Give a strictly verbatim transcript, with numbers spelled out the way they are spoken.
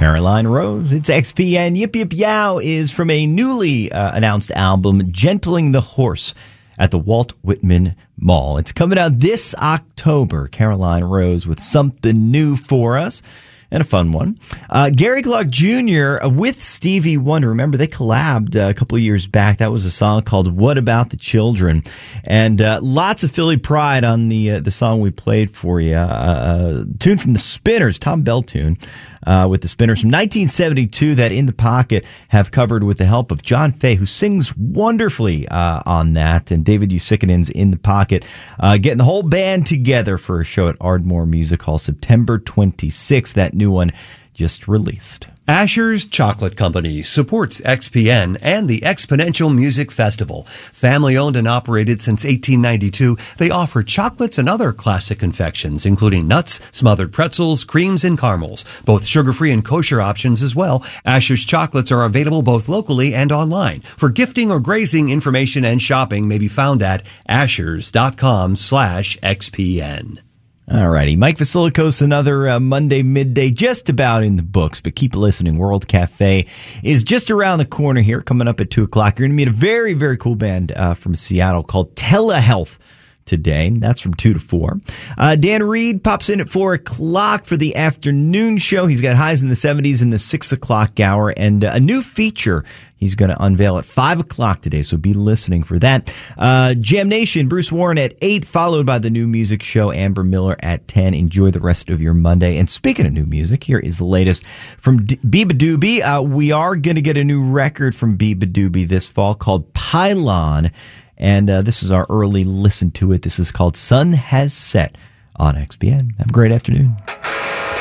Caroline Rose. It's X P N. Yip Yip Yow is from a newly uh, announced album, Gentling the Horse, at the Walt Whitman Mall. It's coming out this October. Caroline Rose with something new for us. And a fun one. Uh, Gary Clark Junior with Stevie Wonder. Remember, they collabed uh, a couple of years back. That was a song called What About the Children? And uh, lots of Philly pride on the uh, the song we played for you. Uh, a tune from the Spinners, Tom Bell tune. Uh, with the Spinners from nineteen seventy-two that In the Pocket have covered with the help of John Fay, who sings wonderfully uh, on that, and David Usikinen's In the Pocket, uh, getting the whole band together for a show at Ardmore Music Hall September twenty-sixth. That new one just released. Asher's Chocolate Company supports X P N and the Exponential Music Festival. Family owned and operated since eighteen ninety-two, they offer chocolates and other classic confections, including nuts, smothered pretzels, creams, and caramels. Both sugar-free and kosher options as well. Asher's chocolates are available both locally and online. For gifting or grazing, information and shopping may be found at ashers.com slash XPN. All righty. Mike Vasilikos, another uh, Monday midday just about in the books, but keep listening. World Cafe is just around the corner here, coming up at two o'clock. You're going to meet a very, very cool band uh, from Seattle called Telehealth today. That's from two to four. Uh, Dan Reed pops in at four o'clock for the afternoon show. He's got highs in the seventies in the six o'clock hour, and uh, a new feature he's going to unveil at five o'clock today, so be listening for that. Uh, Jam Nation, Bruce Warren at eight, followed by the new music show, Amber Miller at ten. Enjoy the rest of your Monday. And speaking of new music, here is the latest from D- Beabadoobee. Uh, we are going to get a new record from Beabadoobee this fall called Pylon, and uh, this is our early listen to it. This is called Sun Has Set on X P N. Have a great afternoon.